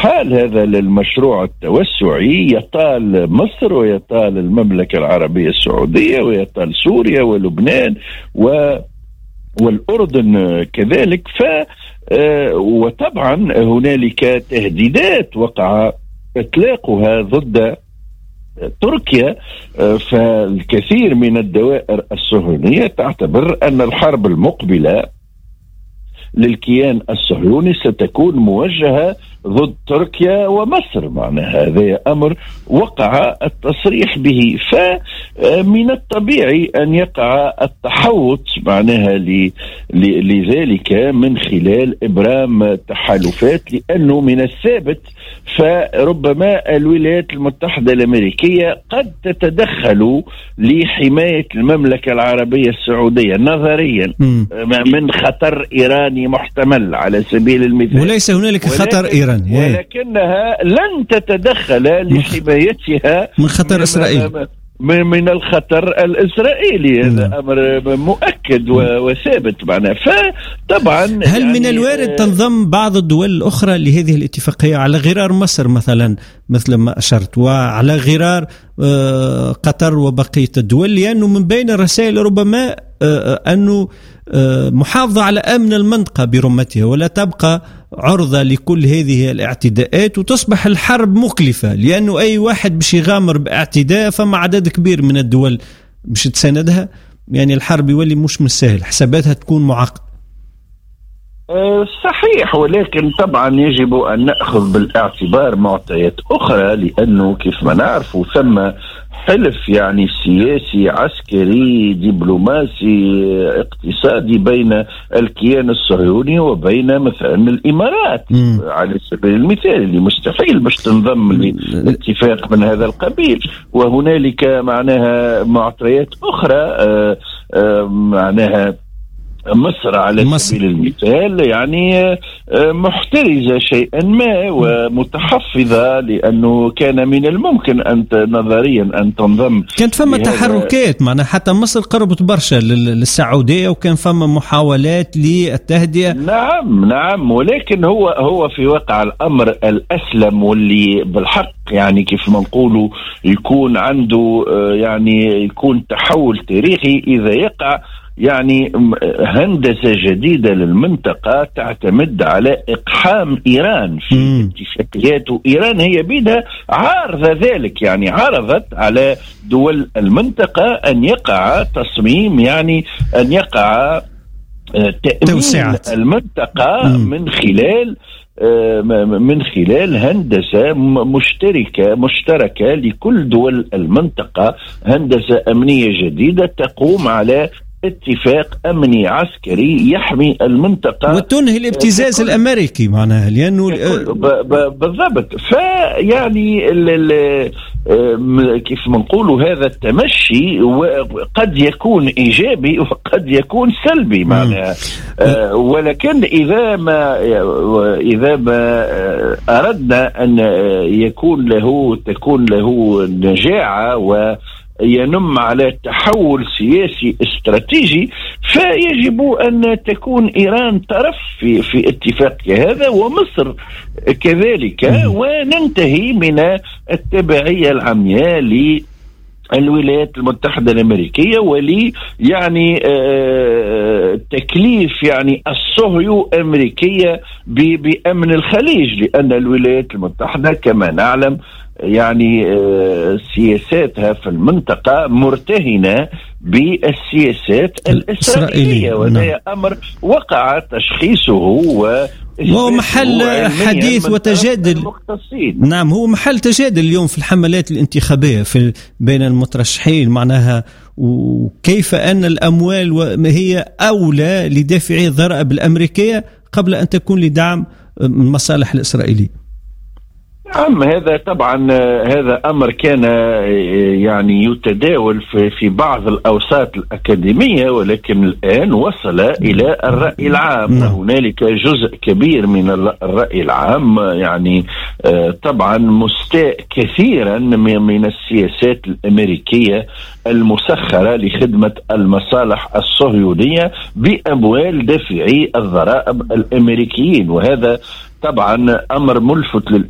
حال هذا للمشروع التوسعي يطال مصر ويطال المملكة العربية السعودية ويطال سوريا ولبنان والأردن كذلك. وطبعا هنالك تهديدات وقع إطلاقها ضد تركيا. فالكثير من الدوائر الصهيونية تعتبر أن الحرب المقبلة للكيان الصهيوني ستكون موجهة ضد تركيا ومصر. معنى هذا أمر وقع التصريح به. فمن الطبيعي أن يقع التحوط معناها لذلك من خلال إبرام تحالفات، لأنه من الثابت فربما الولايات المتحدة الأمريكية قد تتدخل لحماية المملكة العربية السعودية نظريا من خطر إيراني محتمل على سبيل المثال، وليس هنالك خطر إيراني، ولكنها لن تتدخل لحمايتها من خطر إسرائيل، من الخطر الإسرائيلي. هذا أمر مؤكد وثابت معنا. فطبعا هل من الوارد تنضم بعض الدول الأخرى لهذه الاتفاقية على غرار مصر مثلا مثل ما أشرت، وعلى غرار قطر وبقية الدول، لأنه من بين الرسائل ربما أنه محافظة على أمن المنطقة برمتها ولا تبقى عرضة لكل هذه الاعتداءات، وتصبح الحرب مكلفة، لأنه أي واحد بش يغامر باعتداء فما عدد كبير من الدول بش تساندها، يعني الحرب يولي مش من السهل، حساباتها تكون معقدة. صحيح، ولكن طبعا يجب أن نأخذ بالاعتبار معطيات أخرى، لأنه كيف ما نعرف ثم حلف يعني سياسي عسكري دبلوماسي اقتصادي بين الكيان الصهيوني وبين مثلا الإمارات على سبيل المثال، اللي مستحيل باش تنضم لاتفاق من هذا القبيل. وهنالك معناها معطيات أخرى معناها مصر على سبيل المثال يعني محترزة شيئا ما ومتحفظة، لأنه كان من الممكن أن نظريا أن تنضم. كانت فما تحركات معنا حتى مصر قربت برشا للسعودية، وكان فما محاولات للتهدئة. نعم، ولكن هو في واقع الأمر الأسلم واللي بالحق يعني كيف ما نقولوا يكون عنده يعني يكون تحول تاريخي إذا يقع يعني هندسة جديدة للمنطقة تعتمد على إقحام إيران في اتفاقيات. إيران هي بيدها عارضة ذلك، يعني عرضت على دول المنطقة أن يقع تصميم يعني أن يقع تأمين المنطقة من خلال هندسة مشتركة لكل دول المنطقة، هندسة أمنية جديدة تقوم على اتفاق أمني عسكري يحمي المنطقة وتنهي الابتزاز الأمريكي معناها، لأنه بالضبط. فيعني كيف ما نقولوا هذا التمشي قد يكون إيجابي وقد يكون سلبي معناها. ولكن إذا ما أردنا أن تكون له نجاعة وينم على تحول سياسي استراتيجي، فيجب أن تكون إيران طرف في اتفاق هذا ومصر كذلك، وننتهي من التبعية العمياء للولايات المتحدة الأمريكية ولي يعني تكليف يعني الصهيو أمريكية بأمن الخليج، لأن الولايات المتحدة كما نعلم يعني سياساتها في المنطقة مرتهنة بالسياسات الإسرائيلية، وهذا أمر وقع تشخيصه وهو محل حديث وتجادل. نعم، هو محل تجادل اليوم في الحملات الانتخابية بين المترشحين، معناها وكيف أن الأموال هي أولى لدفع الضرائب الأمريكية قبل أن تكون لدعم المصالح الإسرائيلية. نعم، هذا طبعا هذا أمر كان يعني يتداول في بعض الأوساط الأكاديمية، ولكن الآن وصل إلى الرأي العام. هنالك جزء كبير من الرأي العام يعني طبعا مستاء كثيرا من السياسات الأمريكية المسخرة لخدمة المصالح الصهيونية بأموال دافعي الضرائب الأمريكيين، وهذا طبعا أمر ملفت